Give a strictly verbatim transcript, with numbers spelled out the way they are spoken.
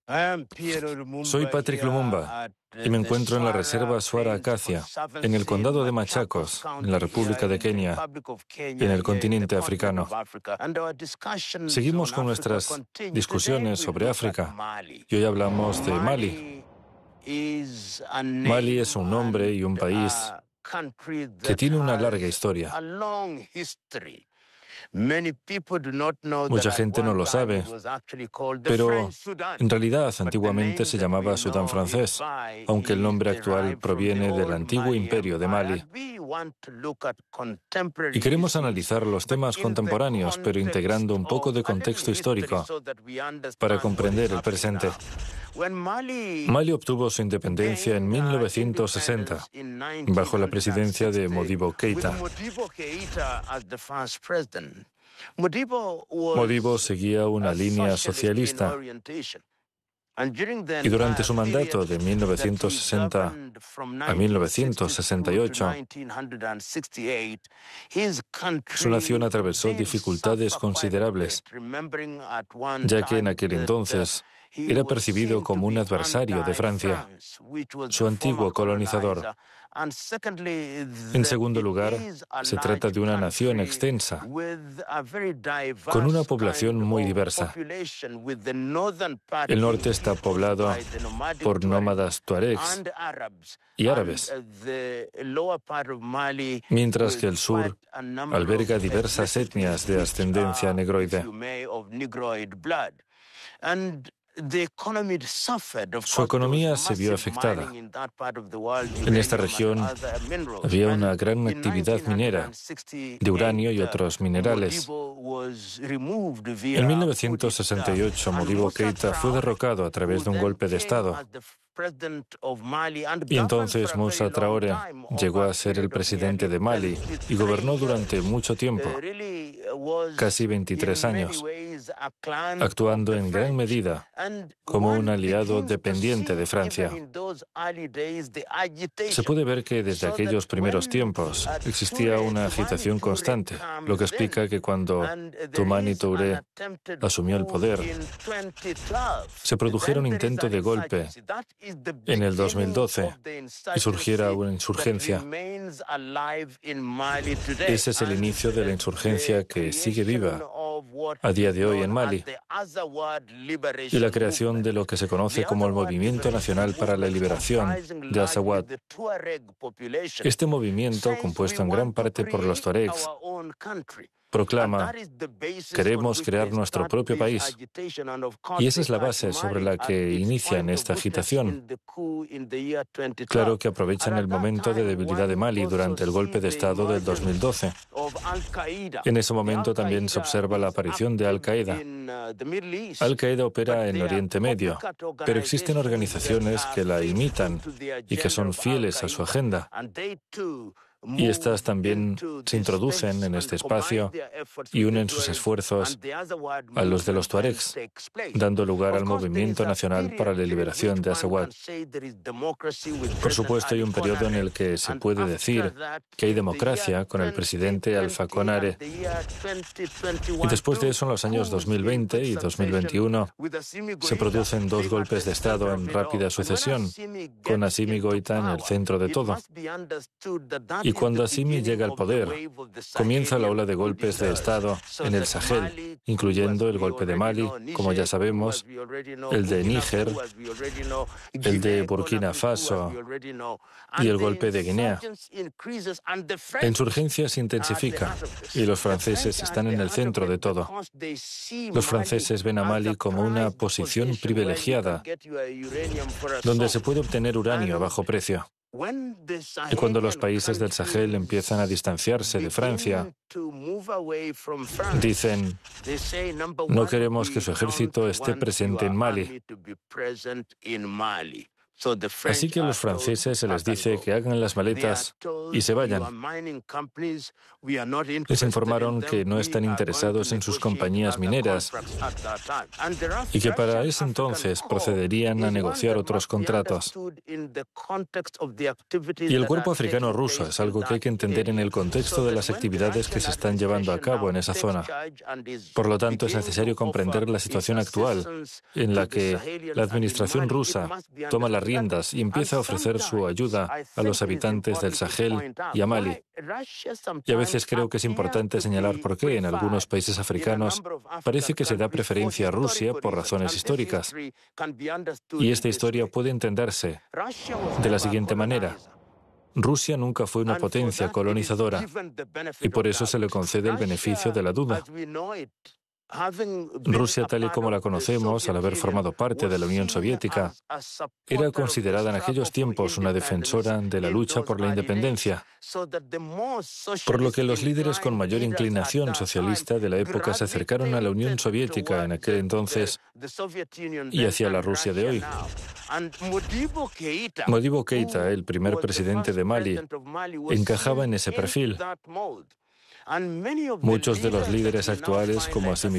Soy Patrick Lumumba y me encuentro en la reserva Swara Acacia, en el condado de Machakos, en la República de Kenia, en el continente africano. Seguimos con nuestras discusiones sobre África y hoy hablamos de Mali. Mali es un nombre y un país que tiene una larga historia. Mucha gente no lo sabe, pero en realidad antiguamente se llamaba Sudán francés, aunque el nombre actual proviene del antiguo imperio de Mali. Y queremos analizar los temas contemporáneos, pero integrando un poco de contexto histórico para comprender el presente. Mali obtuvo su independencia en mil novecientos sesenta, bajo la presidencia de Modibo Keïta. Modibo seguía una línea socialista y durante su mandato de mil novecientos sesenta a mil novecientos sesenta y ocho, su nación atravesó dificultades considerables, ya que en aquel entonces era percibido como un adversario de Francia, su antiguo colonizador. En segundo lugar, se trata de una nación extensa, con una población muy diversa. El norte está poblado por nómadas tuaregs y árabes, mientras que el sur alberga diversas etnias de ascendencia negroide. Su economía se vio afectada. En esta región había una gran actividad minera de uranio y otros minerales. En mil novecientos sesenta y ocho, Modibo Keïta fue derrocado a través de un golpe de Estado. Y entonces Moussa Traoré llegó a ser el presidente de Mali y gobernó durante mucho tiempo, casi veintitrés años, actuando en gran medida como un aliado dependiente de Francia. Se puede ver que desde aquellos primeros tiempos existía una agitación constante, lo que explica que cuando Toumani Touré asumió el poder, se produjera un intento de golpe en el dos mil doce y surgiera una insurgencia. Ese es el inicio de la insurgencia que sigue viva a día de hoy en Mali y la creación de lo que se conoce como el Movimiento Nacional para la Liberación de Azawad. Este movimiento, compuesto en gran parte por los tuaregs, proclama: queremos crear nuestro propio país. Y esa es la base sobre la que inician esta agitación. Claro que aprovechan el momento de debilidad de Mali durante el golpe de Estado del dos mil doce. En ese momento también se observa la aparición de Al-Qaeda. Al-Qaeda opera en Oriente Medio, pero existen organizaciones que la imitan y que son fieles a su agenda. Y estas también se introducen en este espacio y unen sus esfuerzos a los de los tuaregs, dando lugar al Movimiento Nacional para la Liberación de Azawad. Por supuesto, hay un periodo en el que se puede decir que hay democracia con el presidente Alpha Conare. Y después de eso, en los años dos mil veinte y dos mil veintiuno, se producen dos golpes de Estado en rápida sucesión, con Assimi Goïta en el centro de todo. Y cuando Assimi llega al poder, comienza la ola de golpes de Estado en el Sahel, incluyendo el golpe de Mali, como ya sabemos, el de Níger, el de Burkina Faso y el golpe de Guinea. La insurgencia se intensifica y los franceses están en el centro de todo. Los franceses ven a Mali como una posición privilegiada, donde se puede obtener uranio a bajo precio. Y cuando los países del Sahel empiezan a distanciarse de Francia, dicen: no queremos que su ejército esté presente en Mali. Así que a los franceses se les dice que hagan las maletas y se vayan. Les informaron que no están interesados en sus compañías mineras y que para ese entonces procederían a negociar otros contratos. Y el cuerpo africano ruso es algo que hay que entender en el contexto de las actividades que se están llevando a cabo en esa zona. Por lo tanto, es necesario comprender la situación actual en la que la administración rusa toma las riendas y empieza a ofrecer su ayuda a los habitantes del Sahel y a Mali. Y a veces creo que es importante señalar por qué en algunos países africanos parece que se da preferencia a Rusia por razones históricas. Y esta historia puede entenderse de la siguiente manera. Rusia nunca fue una potencia colonizadora y por eso se le concede el beneficio de la duda. Rusia, tal y como la conocemos, al haber formado parte de la Unión Soviética, era considerada en aquellos tiempos una defensora de la lucha por la independencia, por lo que los líderes con mayor inclinación socialista de la época se acercaron a la Unión Soviética en aquel entonces y hacia la Rusia de hoy. Modibo Keïta, el primer presidente de Mali, encajaba en ese perfil. Muchos de los líderes actuales, como Assimi